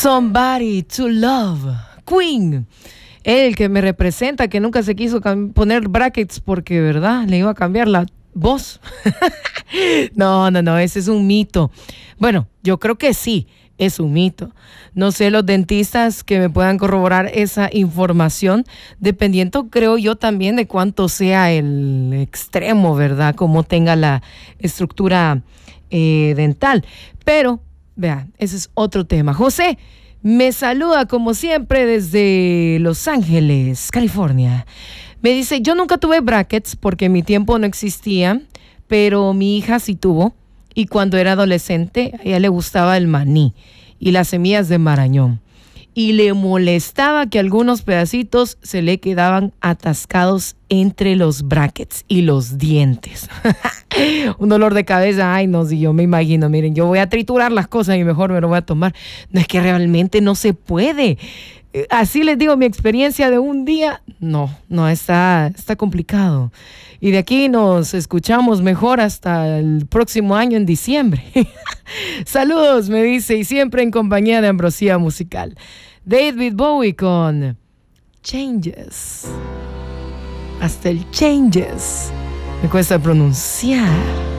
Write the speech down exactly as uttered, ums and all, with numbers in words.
Somebody to Love, Queen. El que me representa, que nunca se quiso cam- poner brackets porque, ¿verdad? Le iba a cambiar la voz. No, no, no, ese es un mito. Bueno, yo creo que sí, es un mito. No sé, los dentistas que me puedan corroborar esa información, dependiendo, creo yo, también de cuánto sea el extremo, ¿verdad? Cómo tenga la estructura eh, dental. Pero, vean, ese es otro tema. José me saluda como siempre desde Los Ángeles, California. Me dice, yo nunca tuve brackets porque en mi tiempo no existía, pero mi hija sí tuvo. Y cuando era adolescente, a ella le gustaba el maní y las semillas de marañón. Y le molestaba que algunos pedacitos se le quedaban atascados entre los brackets y los dientes. Un dolor de cabeza, ay no, si yo me imagino, miren, yo voy a triturar las cosas y mejor me lo voy a tomar. No, es que realmente no se puede. Así les digo, mi experiencia de un día, no, no, está, está complicado. Y de aquí nos escuchamos mejor hasta el próximo año en diciembre. Saludos, me dice, y siempre en compañía de Ambrosía Musical. David Bowie con Changes. Hasta el Changes me cuesta pronunciar.